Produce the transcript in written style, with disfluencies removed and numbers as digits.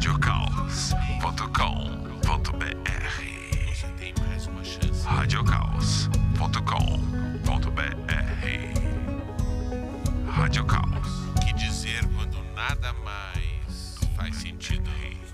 radiocaos.com.br. Você tem mais uma chance. radiocaos.com.br. Radiocaos. O que dizer quando nada mais faz sentido?